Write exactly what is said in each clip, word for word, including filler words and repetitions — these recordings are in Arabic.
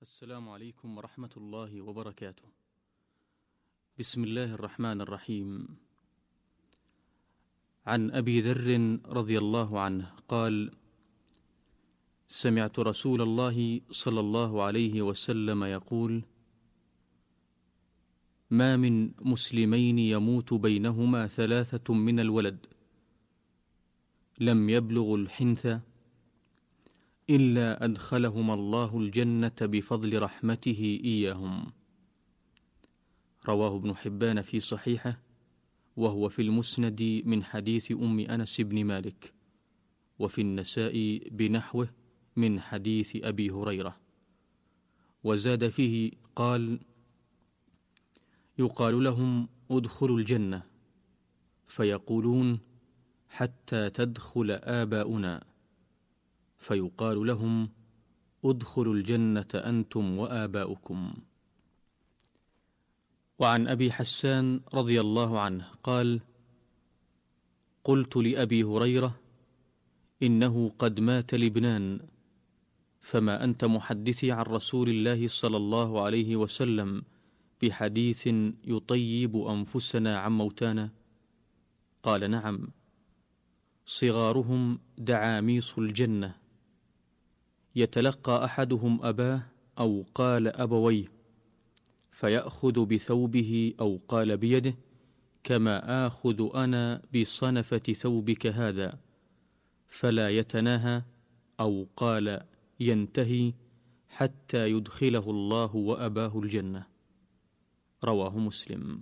السلام عليكم ورحمة الله وبركاته. بسم الله الرحمن الرحيم. عن أبي ذر رضي الله عنه قال: سمعت رسول الله صلى الله عليه وسلم يقول: ما من مسلمين يموت بينهما ثلاثة من الولد لم يبلغوا الحنث إلا أدخلهما الله الجنة بفضل رحمته إياهم. رواه ابن حبان في صحيحه، وهو في المسند من حديث أم أنس بن مالك، وفي النساء بنحوه من حديث أبي هريرة. وزاد فيه قال: يقال لهم ادخلوا الجنة، فيقولون حتى تدخل آباؤنا، فيقال لهم ادخلوا الجنة أنتم وآباؤكم. وعن أبي حسان رضي الله عنه قال: قلت لأبي هريرة: إنه قد مات لبنان، فما أنت محدثي عن رسول الله صلى الله عليه وسلم بحديث يطيب أنفسنا عن موتانا؟ قال: نعم، صغارهم دعاميص الجنة، يتلقى أحدهم أباه أو قال أبويه، فيأخذ بثوبه أو قال بيده، كما آخذ أنا بصنفة ثوبك هذا، فلا يتناهى أو قال ينتهي حتى يدخله الله وأباه الجنة. رواه مسلم.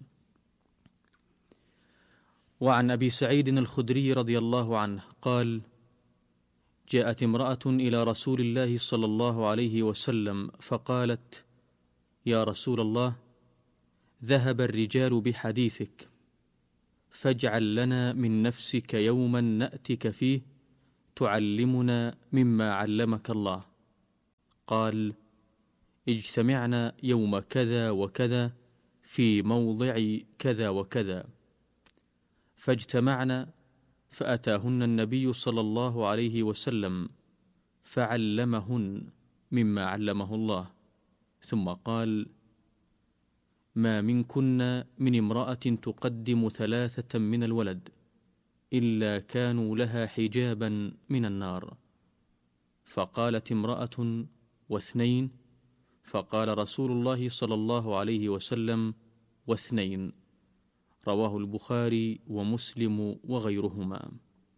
وعن أبي سعيد الخدري رضي الله عنه قال: جاءت امرأة إلى رسول الله صلى الله عليه وسلم فقالت: يا رسول الله، ذهب الرجال بحديثك، فاجعل لنا من نفسك يوما نأتك فيه تعلمنا مما علمك الله. قال: اجتمعنا يوم كذا وكذا في موضع كذا وكذا. فاجتمعنا، فأتاهن النبي صلى الله عليه وسلم فعلمهن مما علمه الله، ثم قال: ما منكن من امرأة تقدم ثلاثة من الولد إلا كانوا لها حجابا من النار. فقالت امرأة: واثنين؟ فقال رسول الله صلى الله عليه وسلم: واثنين. رواه البخاري ومسلم وغيرهما.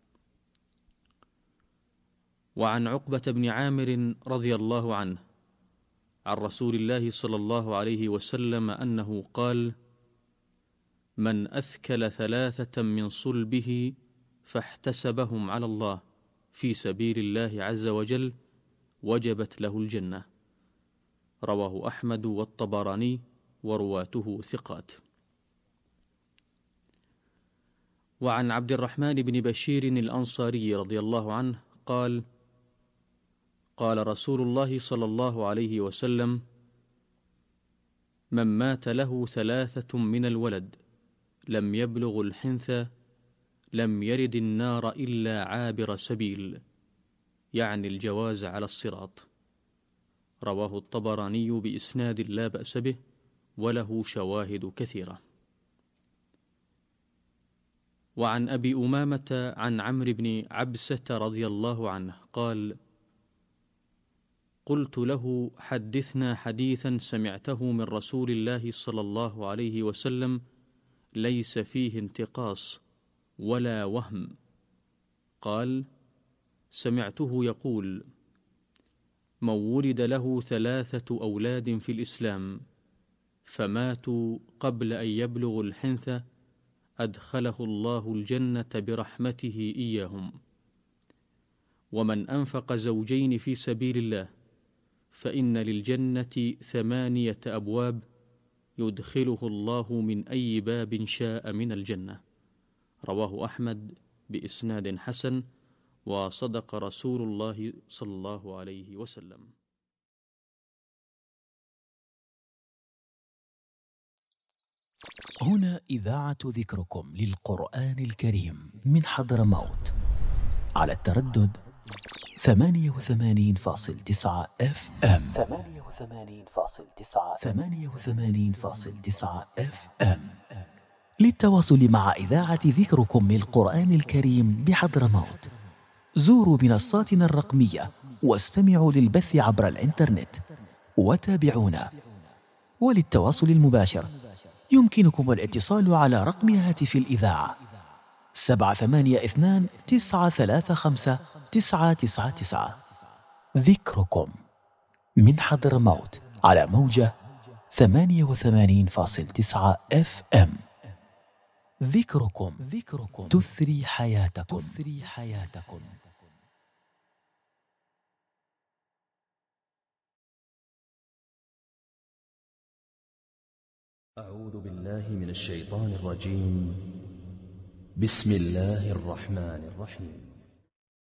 وعن عقبة بن عامر رضي الله عنه عن رسول الله صلى الله عليه وسلم أنه قال: من أثكل ثلاثة من صلبه فاحتسبهم على الله في سبيل الله عز وجل وجبت له الجنة. رواه أحمد والطبراني، ورواته ثقات. وعن عبد الرحمن بن بشير الأنصاري رضي الله عنه قال: قال رسول الله صلى الله عليه وسلم: من مات له ثلاثة من الولد لم يبلغ الحنث لم يرد النار إلا عابر سبيل، يعني الجواز على الصراط. رواه الطبراني بإسناد لا بأس به، وله شواهد كثيرة. وعن أبي أمامة عن عمرو بن عبسة رضي الله عنه قال: قلت له: حدثنا حديثا سمعته من رسول الله صلى الله عليه وسلم ليس فيه انتقاص ولا وهم. قال: سمعته يقول: من ولد له ثلاثة أولاد في الإسلام فماتوا قبل أن يبلغوا الحنث أدخله الله الجنة برحمته إياهم. ومن أنفق زوجين في سبيل الله فإن للجنة ثمانية أبواب يدخله الله من أي باب شاء من الجنة. رواه أحمد بإسناد حسن، وصدق رسول الله صلى الله عليه وسلم. هنا إذاعة ذكركم للقرآن الكريم من حضرموت على التردد ثمانية وثمانين فاصل تسعة اف ام. وثمانين فاصل تسعة ثمانية وثمانين فاصل تسعة اف ام. للتواصل مع إذاعة ذكركم للقرآن الكريم بحضرموت زوروا منصاتنا الرقمية واستمعوا للبث عبر الإنترنت وتابعونا. وللتواصل المباشر يمكنكم الاتصال على رقم هاتف الإذاعة سبعة ثمانية اثنان تسعة ثلاثة خمسة تسعة تسعة تسعة. ذكركم من حضرموت على موجة ثمانية وثمانين فاصل تسعة اف ام. ذكركم ذكركم تثري حياتكم تثري حياتكم. أعوذ بالله من الشيطان الرجيم. بسم الله الرحمن الرحيم.